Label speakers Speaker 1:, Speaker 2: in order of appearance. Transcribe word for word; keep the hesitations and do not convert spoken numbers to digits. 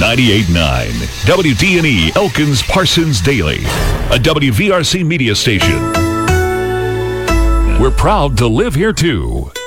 Speaker 1: ninety-eight point nine W D N E Elkins Parsons Daily, a W V R C media station. We're proud to live here too.